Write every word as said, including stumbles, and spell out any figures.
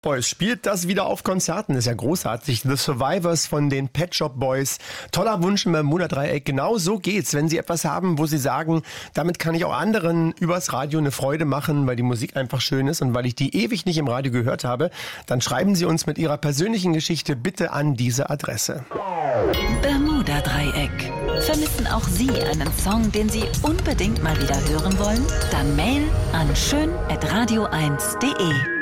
Boys spielt das wieder auf Konzerten, ist ja großartig. The Survivors von den Pet Shop Boys. Toller Wunsch im Bermuda-Dreieck. Genau so geht's, wenn Sie etwas haben, wo Sie sagen, damit kann ich auch anderen übers Radio eine Freude machen, weil die Musik einfach schön ist und weil ich die ewig nicht im Radio gehört habe, dann schreiben Sie uns mit Ihrer persönlichen Geschichte bitte an diese Adresse. Bermuda-Dreieck. Vermissen auch Sie einen Song, den Sie unbedingt mal wieder hören wollen? Dann Mail an schön at radio eins punkt de.